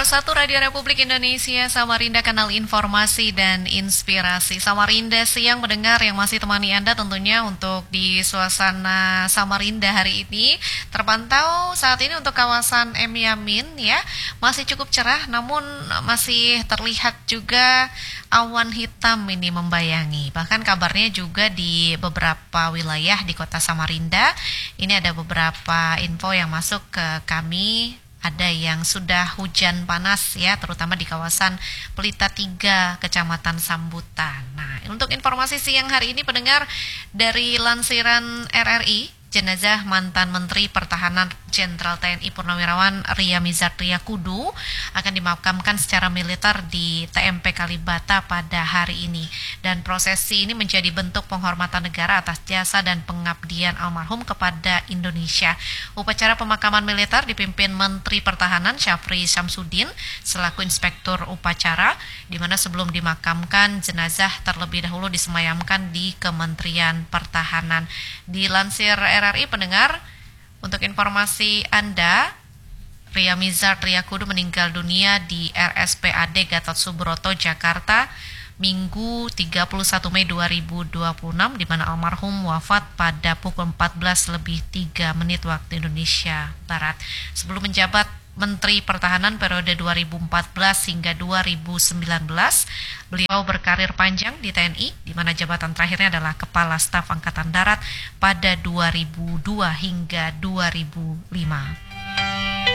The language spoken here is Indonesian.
1 Radio Republik Indonesia, Samarinda, kanal informasi dan inspirasi. Samarinda siang mendengar yang masih temani Anda tentunya untuk di suasana Samarinda hari ini. Terpantau saat ini untuk kawasan M Yamin ya, masih cukup cerah namun masih terlihat juga awan hitam ini membayangi. Bahkan kabarnya juga di beberapa wilayah di kota Samarinda, ini ada beberapa info yang masuk ke kami. Ada yang sudah hujan panas ya, terutama di kawasan Pelita 3, Kecamatan Sambutan. Nah, untuk informasi siang hari ini pendengar, dari lansiran RRI, jenazah mantan Menteri Pertahanan Jenderal TNI Purnawirawan Ria Mizar Triakudu akan dimakamkan secara militer di TMP Kalibata pada hari ini. Dan prosesi ini menjadi bentuk penghormatan negara atas jasa dan pengabdian almarhum kepada Indonesia. Upacara pemakaman militer dipimpin Menteri Pertahanan Syafri Syamsuddin selaku Inspektur Upacara, di mana sebelum dimakamkan jenazah terlebih dahulu disemayamkan di Kementerian Pertahanan. Dilansir RRI pendengar, untuk informasi Anda, Ria Mizar Triakudu meninggal dunia di RSPAD Gatot Subroto, Jakarta, Minggu 31 Mei 2026, di mana almarhum wafat pada pukul 14:03 waktu Indonesia Barat. Sebelum menjabat Menteri Pertahanan periode 2014 hingga 2019, beliau berkarir panjang di TNI, di mana jabatan terakhirnya adalah Kepala Staf Angkatan Darat pada 2002 hingga 2005.